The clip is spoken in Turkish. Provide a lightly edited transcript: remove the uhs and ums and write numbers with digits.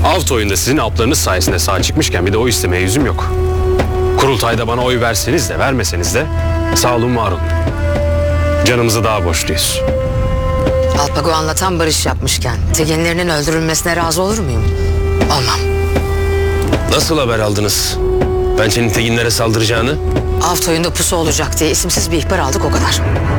Av toyunda sizin aplarınız sayesinde sağ çıkmışken bir de o istemeye yüzüm yok. Kurultayda bana oy verseniz de vermeseniz de sağ olun var olun. Canımızı daha borçluyuz. Alpagoan'la tam barış yapmışken tegenlerinin öldürülmesine razı olur muyum? Olmam. Nasıl haber aldınız Pençe'nin Teginlere saldıracağını? Av toyunda pusu olacak diye isimsiz bir ihbar aldık, o kadar.